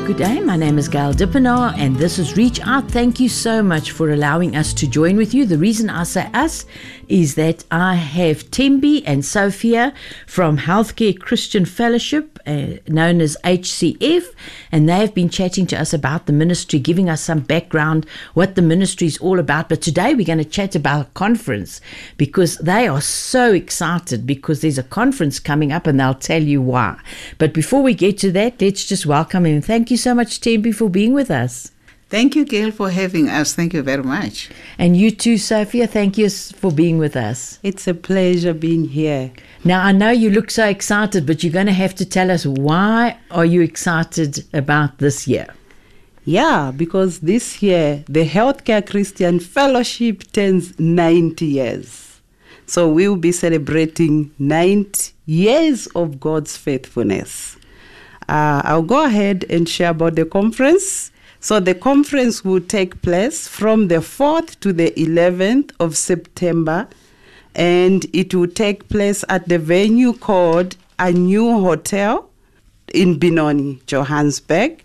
Good day, my name is Gail Dippenaar and this is Reach Out. Thank you so much for allowing us to join with you. The reason I say us is that I have Thembi and Sophia from Healthcare Christian Fellowship, known as HCF, and they have been chatting to us about the ministry, giving us some background, what the ministry is all about. But today we're going to chat about a conference because they are so excited because there's a conference coming up and they'll tell you why. But before we get to that, let's just welcome him. Thank you so much, Thembi, for being with us. Thank you, Gail, for having us. Thank you very much. And you too, Sophia. Thank you for being with us. It's a pleasure being here. Now, I know you look so excited, but you're going to have to tell us, why are you excited about this year? Yeah, because this year, the Healthcare Christian Fellowship turns 90 years. So we'll be celebrating 90 years of God's faithfulness. I'll go ahead and share about the conference. So the conference will take place from the 4th to the 11th of September, and it will take place at the venue called A New Hotel in Benoni, Johannesburg.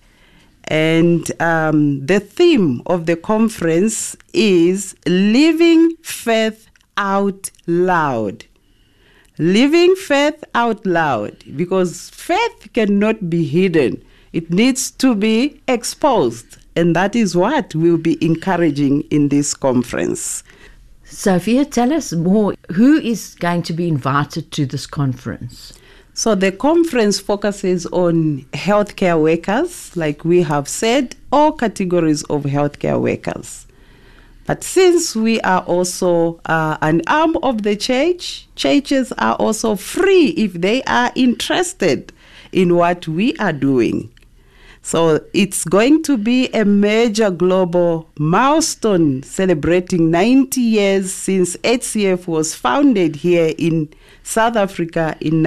And the theme of the conference is Living Faith Out Loud. Living faith out loud, because faith cannot be hidden. It needs to be exposed. And that is what we'll be encouraging in this conference. Sophia, tell us more. Who is going to be invited to this conference? So the conference focuses on healthcare workers, like we have said, all categories of healthcare workers. But since we are also an arm of the church, churches are also free if they are interested in what we are doing. So it's going to be a major global milestone celebrating 90 years since HCF was founded here in South Africa in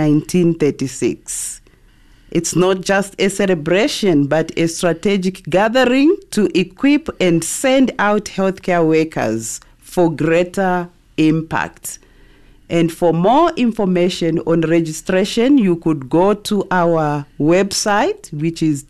1936. It's not just a celebration, but a strategic gathering to equip and send out healthcare workers for greater impact. And for more information on registration, you could go to our website, which is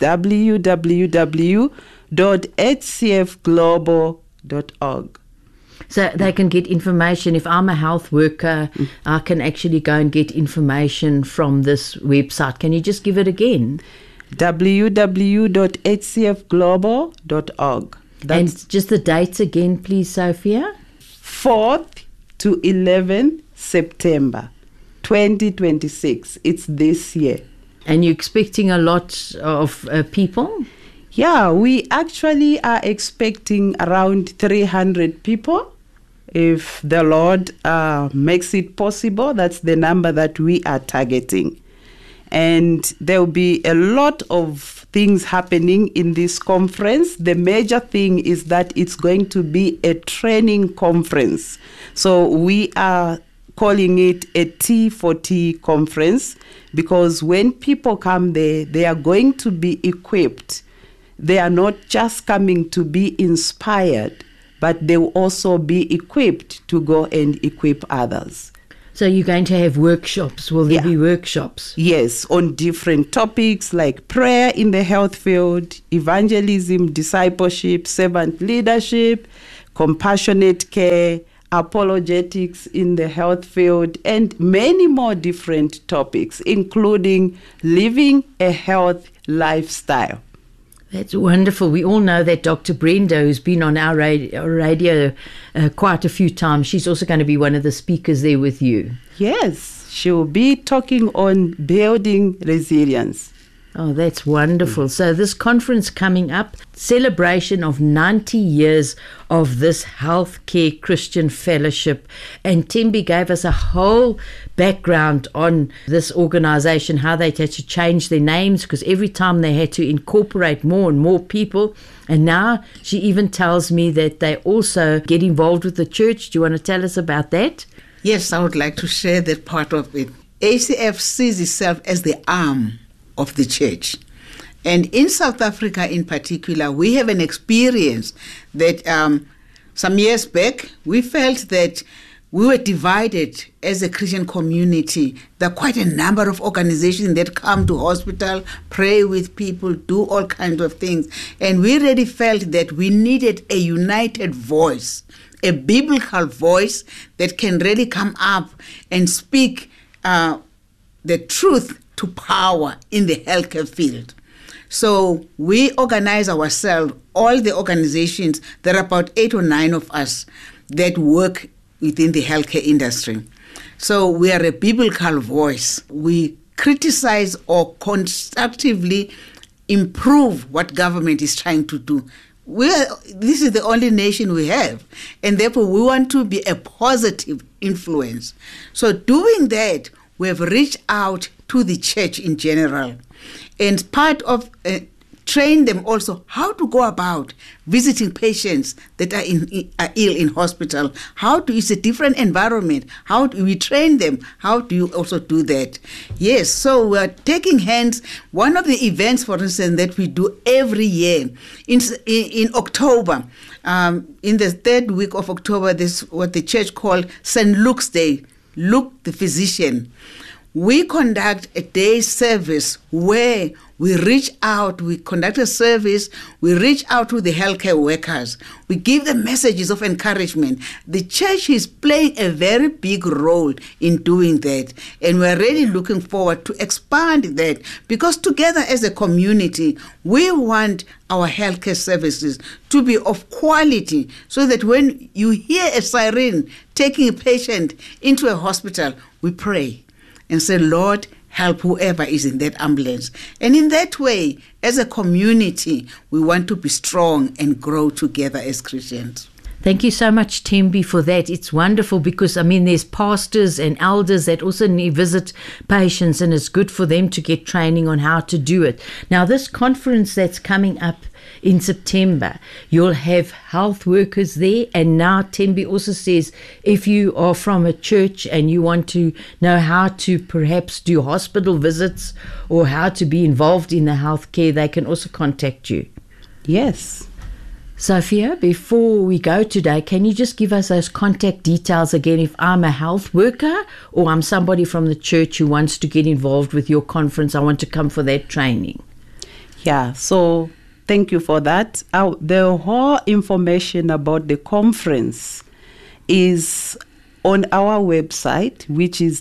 www.hcfglobal.org. So they can get information. If I'm a health worker, I can actually go and get information from this website. Can you just give it again? www.hcfglobal.org. And just the dates again, please, Sophia. 4th to 11th September 2026. It's this year. And you're expecting a lot of people? Yeah, we actually are expecting around 300 people. If the Lord makes it possible, that's the number that we are targeting. And there will be a lot of things happening in this conference. The major thing is that it's going to be a training conference. So we are calling it a T4T conference, because when people come there, they are going to be equipped. They are not just coming to be inspired, but they will also be equipped to go and equip others. So you're going to have workshops. Will there be workshops? Yes, on different topics like prayer in the health field, evangelism, discipleship, servant leadership, compassionate care, apologetics in the health field, and many more different topics, including living a health lifestyle. That's wonderful. We all know that Dr. Brenda, who's been on our radio quite a few times, she's also going to be one of the speakers there with you. Yes, she'll be talking on building resilience. Oh, that's wonderful. So this conference coming up, celebration of 90 years of this Healthcare Christian Fellowship. And Thembi gave us a whole background on this organization, how they had to change their names because every time they had to incorporate more and more people. And now she even tells me that they also get involved with the church. Do you want to tell us about that? Yes, I would like to share that part of it. HCF sees itself as the arm of the church. And in South Africa in particular, we have an experience that some years back, we felt that we were divided as a Christian community. There are quite a number of organizations that come to hospital, pray with people, do all kinds of things. And we really felt that we needed a united voice, a biblical voice that can really come up and speak the truth to power in the healthcare field. So we organize ourselves, all the organizations, there are about 8 or 9 of us that work within the healthcare industry. So we are a biblical voice. We criticize or constructively improve what government is trying to do. This is the only nation we have, and therefore we want to be a positive influence. So doing that, we have reached out to the church in general, and part of train them also how to go about visiting patients that are ill in hospital. It's a different environment. How do we train them? How do you also do that? Yes, so we're taking hands. One of the events, for instance, that we do every year in October, in the 3rd week of October, this is what the church called St. Luke's Day, Luke the physician. We conduct a day service where we reach out, we conduct a service, we reach out to the healthcare workers. We give them messages of encouragement. The church is playing a very big role in doing that. And we're really looking forward to expand that, because together as a community, we want our healthcare services to be of quality, so that when you hear a siren taking a patient into a hospital, we pray and say, Lord, help whoever is in that ambulance. And in that way, as a community, we want to be strong and grow together as Christians. Thank you so much, Thembi, for that. It's wonderful because, there's pastors and elders that also visit patients, and it's good for them to get training on how to do it. Now, this conference that's coming up in September, you'll have health workers there. And now Thembi also says, if you are from a church and you want to know how to perhaps do hospital visits or how to be involved in the healthcare, they can also contact you. Yes. Sophia, before we go today, can you just give us those contact details again if I'm a health worker or I'm somebody from the church who wants to get involved with your conference? I want to come for that training. Yeah, so thank you for that. The whole information about the conference is on our website, which is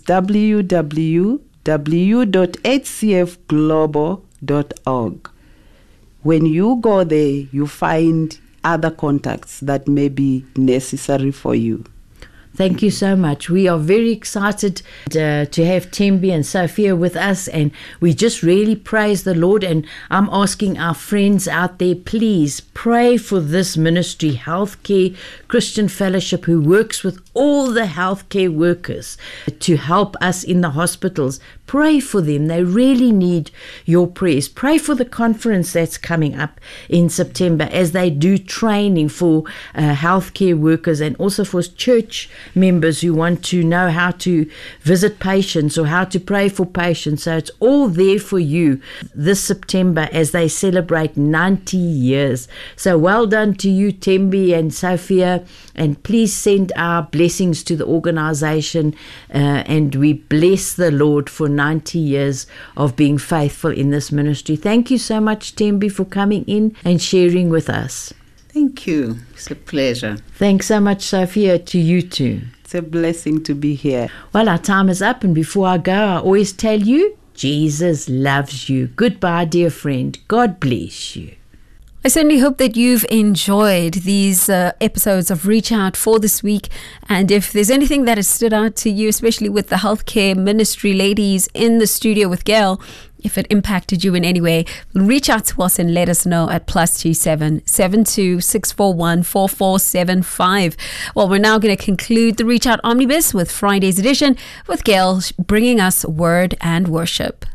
www.hcfglobal.org. When you go there, you find other contacts that may be necessary for you. Thank you so much. We are very excited to have Thembi and Sophia with us, and we just really praise the Lord. And I'm asking our friends out there, please pray for this ministry, Healthcare Christian Fellowship, who works with all the healthcare workers to help us in the hospitals. Pray for them. They really need your prayers. Pray for the conference that's coming up in September as they do training for healthcare workers and also for church members who want to know how to visit patients or how to pray for patients. So it's all there for you this September as they celebrate 90 years. So well done to you, Thembi and Sophia, and please send our blessings to the organization, and we bless the Lord for 90 years of being faithful in this ministry. Thank you so much, Thembi, for coming in and sharing with us. Thank you. It's a pleasure. Thanks so much, Sophia, to you too. It's a blessing to be here. Well, our time is up, and before I go, I always tell you, Jesus loves you. Goodbye, dear friend. God bless you. I certainly hope that you've enjoyed these episodes of Reach Out for this week. And if there's anything that has stood out to you, especially with the healthcare ministry ladies in the studio with Gail, if it impacted you in any way, reach out to us and let us know at +27 72 641 4475. Well, we're now going to conclude the Reach Out Omnibus with Friday's edition with Gail bringing us word and worship.